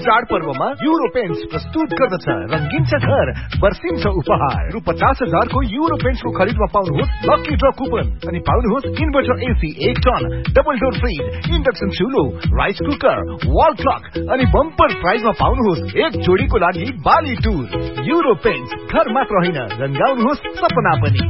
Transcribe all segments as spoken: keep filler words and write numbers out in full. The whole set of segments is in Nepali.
चाडपर्वमा युरो पेन्ट्स प्रस्तुत गर्दछ रंगीन छ घर वर्षिन्छ उपहार। रु पचास हजार को युरो पेन्ट्सको खरिदमा पाउनुहोस् लकी ड्र कुपन अनि पाउनुहोस् इन्भर्टर एसी एक ton, double door fridge, induction चुलो, rice cooker, wall clock अनि बम्पर प्राइजमा पाउनुहोस् एक जोडीको लागि बाली टुर। युरो पेन्ट्स घर मात्र होइन, रंगाउनुहोस् सपना पनि।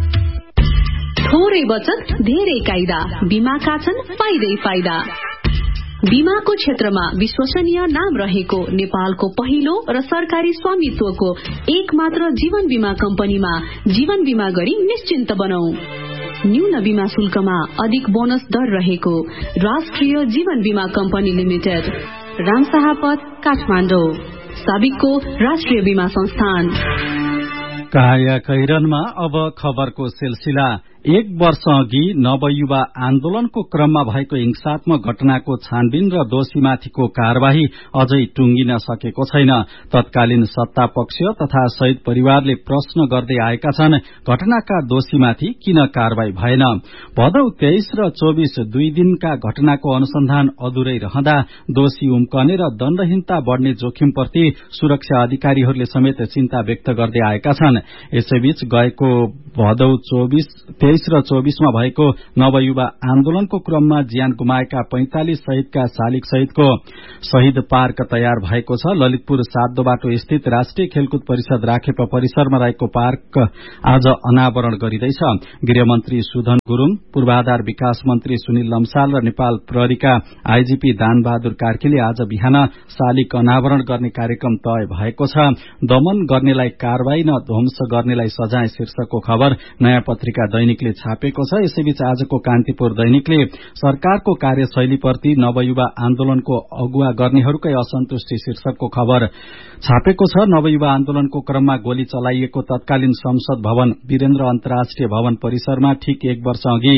थोरै बचत धेरै कायदा, बीमाका छन् फाइदै फाइदा। बीमाको क्षेत्रमा विश्वसनीय नाम रहेको नेपालको पहिलो र सरकारी स्वामित्वको एक मात्र जीवन बीमा कम्पनीमा जीवन बीमा गरी निश्चिन्त बनौ। न्यून बीमा शुल्कमा अधिक बोनस दर रहेको राष्ट्रिय जीवन बीमा कम्पनी लिमिटेड, रामशाहपथ, काठमाडौँ। साबिकको राष्ट्रिय बीमा संस्थान। काया कैरनमा अब खबरको सिलसिला। एक वर्ष अघि नवयुवा आन्दोलनको क्रममा भएको हिंसात्मक घटनाको छानबिन र दोषीमाथिको कार्यवाही अझै टुंगिन सकेको छैन। तत्कालीन सत्ता पक्ष तथा शहीद परिवारले प्रश्न गर्दै आएका छन्, घटनाका दोषीमाथि किन कार्यवाही भएन? भदौ तेइस र चौबीस दुई दिनका घटनाको अनुसन्धान अधुरै रहँदा दोषी उम्कने र दण्डहीनता बढ़ने जोखिमप्रति सुरक्षा अधिकारीहरूले समेत चिन्ता व्यक्त गर्दै आएका छन्। यसैबीच गएको भदौ चौबीस तेइस र चौबीसमा भएको नवयुवा आन्दोलनको क्रममा ज्यान गुमाएका पैंतालिस शहीदका शालिग सहितको शहीद पार्क तयार भएको छ। ललितपुर सातदो बाटो स्थित राष्ट्रिय खेलकुद परिषद राखेपा परिसरमा रहेको पार्क आज अनावरण गरिँदैछ। गृहमन्त्री सुधन गुरूङ, पूर्वाधार विकास मन्त्री सुनिल लम्साल र नेपाल प्रहरीका आईजीपी दानबहादुर कार्कीले आज बिहान शालिग अनावरण गर्ने कार्यक्रम तय भएको छ। दमन गर्नेलाई कार्वाही न ध्वंस गर्नेलाई सजाय शीर्षकको खबर नयाँ पत्रिका दैनिकले छापेको छ। यसैबीच आजको कान्तिपुर दैनिकले सरकारको कार्यशैलीप्रति नवयुवा आन्दोलनको अगुवा गर्नेहरूकै असन्तुष्टि शीर्षकको खबर छापेको छ। नवयुवा आन्दोलनको क्रममा गोली चलाइएको तत्कालीन संसद भवन वीरेन्द्र अन्तर्राष्ट्रिय भवन परिसरमा ठिक एक वर्ष अघि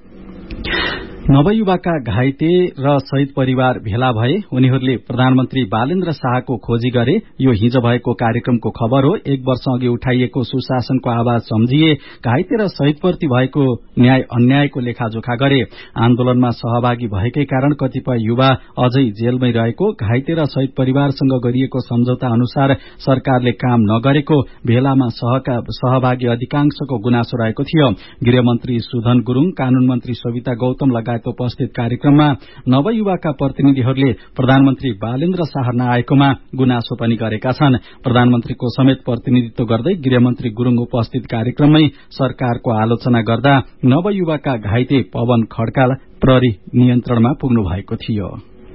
नवयुवाका घाइते र शहीद परिवार भेला भए। उनीहरूले प्रधानमन्त्री बालेन्द्र शाहको खोजी गरे। यो हिजो भएको कार्यक्रमको खबर हो। एक वर्ष अघि उठाइएको सुशासनको आवाज सम्झिए। घाइते र शहीदप्रति भएको न्याय अन्यायको लेखाजोखा गरे। आन्दोलनमा सहभागी भएकै कारण कतिपय युवा अझै जेलमै रहेको, घाइते र शहीद परिवारसँग गरिएको सम्झौता अनुसार सरकारले काम नगरेको भेलामा सहभागी अधिकांशको गुनासो रहेको थियो। गृहमन्त्री सुधन गुरूङ, कानून मन्त्री सविता गौतम लगायत उपस्थित कार्यक्रममा नवयुवाका प्रतिनिधिहरूले प्रधानमन्त्री बालेन्द्र शाह नआएकोमा गुनासो पनि गरेका छन्। प्रधानमन्त्रीको समेत प्रतिनिधित्व गर्दै गृहमन्त्री गुरूङ उपस्थित कार्यक्रममै सरकारको आलोचना गर्दा नवयुवाका घाइते पवन खड्का प्रहरी नियन्त्रणमा पुग्नु भएको थियो।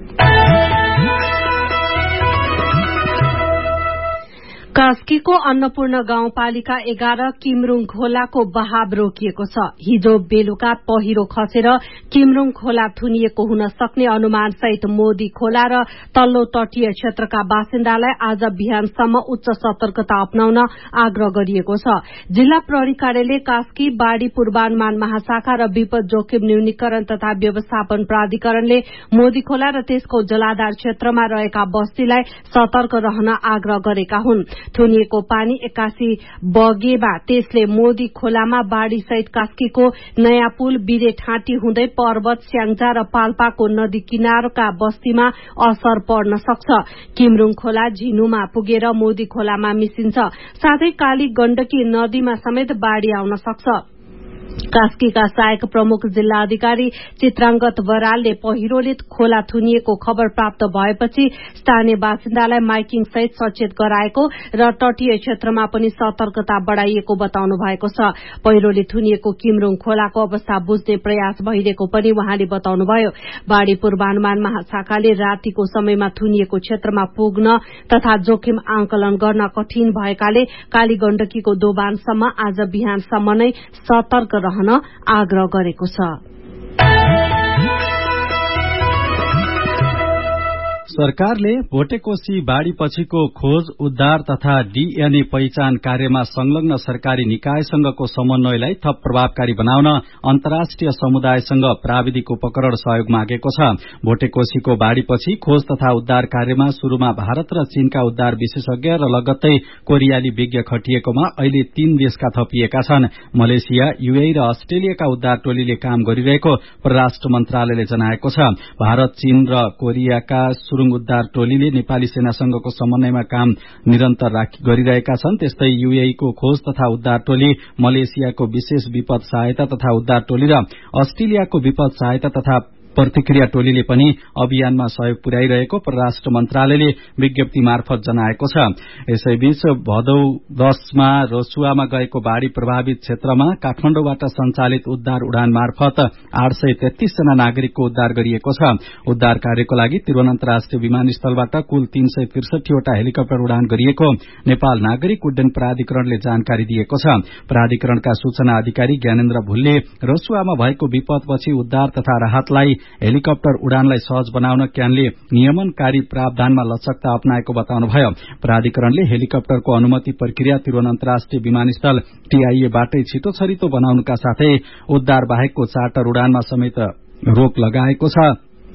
कास्कीको अन्नपूर्ण गाउँपालिका एघार किमरुङ खोलाको बहाव रोकिएको छ। हिजो बेलुका पहिरो खसेर किमरुङ खोला थुनिएको हुन सक्ने अनुमान सहित मोदी खोला र तल्लो तटीय क्षेत्रका बासिन्दालाई आज बिहानसम्म उच्च सतर्कता अपनाउन आग्रह गरिएको छ। जिल्ला प्रहरी कार्यालय कास्की, बाढ़ी पूर्वानुमान महाशाखा र विपद जोखिम न्यूनीकरण तथा व्यवस्थापन प्राधिकरणले मोदी खोला र त्यसको जलाधार क्षेत्रमा रहेका बस्तीलाई सतर्क रहन आग्रह गरेका हुन्। थुनिएको पानी एक्कासी बगेमा त्यसले मोदी खोलामा बाढ़ी सहित कास्कीको नयाँ पुल, बिरे ठाँटी हुँदै पर्वत, स्याङ्जा र पाल्पाको नदी किनारका बस्तीमा असर पर्न सक्छ। किमरुङ खोला झिनुमा पुगेर मोदी खोलामा मिसिन्छ। साथै काली गण्डकी नदीमा समेत बाढ़ी आउन सक्छ। कास्कीका सहायक प्रमुख जिल्ला अधिकारी चित्रांगत बरालले पहिरोले खोला थुनिएको खबर प्राप्त भएपछि स्थानीय बासिन्दालाई माइकिङ सहित सचेत गराएको र तटीय क्षेत्रमा पनि सतर्कता बढ़ाइएको बताउनु भएको छ। पहिरोले थुनिएको किमरुङ खोलाको अवस्था बुझ्ने प्रयास भइरहेको पनि उहाँले बताउनुभयो। बाढ़ी पूर्वानुमान महाशाखाले रातिको समयमा थुनिएको क्षेत्रमा पुग्न तथा जोखिम आंकलन गर्न कठिन भएकाले काली गण्डकीको दोबानसम्म आज बिहानसम्म नै सतर्क रहन आग्रह गरेको छ। सरकारले भोटेकोशी बाढ़ीपछिको खोज, उद्धार तथा डीएनए पहिचान कार्यमा संलग्न सरकारी निकायसँगको समन्वयलाई थप प्रभावकारी बनाउन अन्तर्राष्ट्रिय समुदायसँग प्राविधिक उपकरण सहयोग मागेको छ। भोटेकोशीको बाढ़ीपछि खोज तथा उद्धार कार्यमा शुरूमा भारत र चीनका उद्धार विशेषज्ञ र लगत्तै कोरियाली विज्ञ खटिएकोमा अहिले तीन देशका थपिएका छन्। मलेसिया, यूएई र अस्ट्रेलियाका उद्धार टोलीले काम गरिरहेको परराष्ट्र मन्त्रालयले जनाएको छ। भारत, चीन र कोरियाका सुरुङ नाङटाङ उद्धार टोलीले नेपाली सेनासँगको समन्वयमा काम निरन्तर गरिरहेका छन्। त्यस्तै यूएई को खोज तथा उद्धार टोली, मलेसियाको विशेष विपद सहायता तथा उद्धार टोली र अस्ट्रेलियाको विपद सहायता तथा प्रतिक्रिया टोलीले पनि अभियानमा सहयोग पुर्याइरहेको परराष्ट्र मन्त्रालयले विज्ञप्ति मार्फत जनाएको छ। यसैबीच भदौ दशमा रसुवामा गएको बाढ़ी प्रभावित क्षेत्रमा काठमाडौँबाट सञ्चालित उद्धार उडान मार्फत आठ सय तेत्तीस जना नागरिकको उद्धार गरिएको छ। उद्धार कार्यको लागि त्रिभुवन अन्तर्राष्ट्रिय विमानस्थलबाट कुल तीन सय त्रिसठीवटा हेलिकप्टर उडान गरिएको नेपाल नागरिक उड्डयन प्राधिकरणले जानकारी दिएको छ। प्राधिकरणका सूचना अधिकारी ज्ञानेन्द्र भुलले रसुवामा भएको विपदपछि उद्धार तथा राहतलाई हेलिकप्टर उडानलाई सहज बनाउन क्यानले नियमनकारी प्रावधानमा लचकता अपनाएको बताउनुभयो। प्राधिकरणले हेलिकप्टरको अनुमति प्रक्रिया त्रिभुवन अन्तर्राष्ट्रिय विमानस्थल टीआईए बाटै छिटो छरितो बनाउनुका साथै उद्धार बाहेकको चार्टर उडानमा समेत रोक लगाएको छ।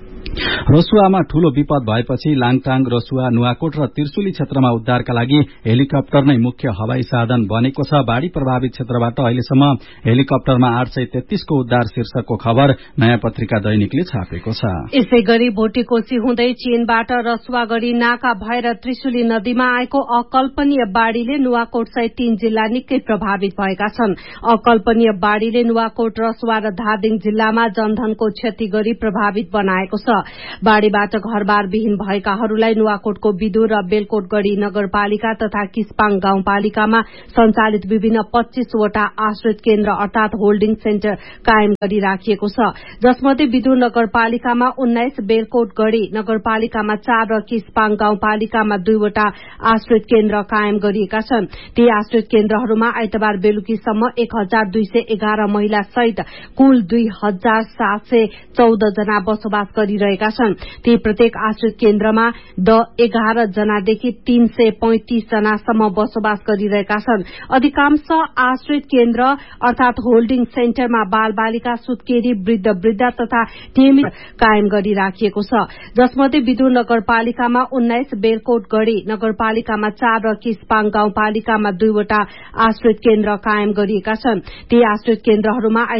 रसुवामा ठूलो विपद भएपछि लाङटाङ, रसुवा, नुवाकोट र त्रिशुली क्षेत्रमा उद्धारका लागि हेलिकप्टर नै मुख्य हवाई साधन बनेको छ। बाढ़ी प्रभावित क्षेत्रबाट अहिलेसम्म हेलिकप्टरमा आठ सय तेत्तीसको उद्धार शीर्षकको खबर नयाँ पत्रिका दैनिकले छापेको छ। यसै गरी भोटेकोशी हुँदै चीनबाट रसुवा गरी नाका भएर त्रिशुली नदीमा आएको अकल्पनीय बाढ़ीले नुवाकोट सहित तीन जिल्ला निकै प्रभावित भएका छन्। अकल्पनीय बाढ़ीले नुवाकोट, रसुवा र धादिङ जिल्लामा जनधनको क्षति गरी प्रभावित बनाएको छ। बाढ़ीबाट घरबार विहीन भएकाहरूलाई नुवाकोटको विदुर र बेलकोटगढ़ी नगरपालिका तथा किस्पाङ गाउँपालिकामा सञ्चालित विभिन्न पच्चीसवटा आश्रित केन्द्र अर्थात होल्डिङ सेन्टर कायम गरी राखिएको छ, जसमध्ये विदुर नगरपालिकामा उन्नाइस, बेलकोटगढ़ी नगरपालिकामा चार र किस्पाङ गाउँपालिकामा दुईवटा आश्रित केन्द्र कायम गरिएका छन्। ती आश्रित केन्द्रहरूमा आइतबार बेलुकीसम्म एक हजार दुई सय एघार महिला सहित कुल दुई हजार सात सय चौध जना बसोबास गरिरहेका छन्। ती प्रत्येक आश्रित केन्द्रमा द एघार जनादेखि तीन सय पैंतिस जनासम्म बसोबास गरिरहेका छन्। अधिकांश आश्रित केन्द्र अर्थात होल्डिङ सेन्टरमा बाल बालिका, सुत्केरी, वृद्ध वृद्धा तथा नियमित कायम गरी राखिएको छ, जसमध्ये विदुर नगरपालिकामा उन्नाइस, बेलकोटगढ़ी नगरपालिकामा चार र किस्पाङ गाउँपालिकामा दुईवटा आश्रित केन्द्र कायम गरिएका छन्। ती आश्रित केन्द्रहरूमा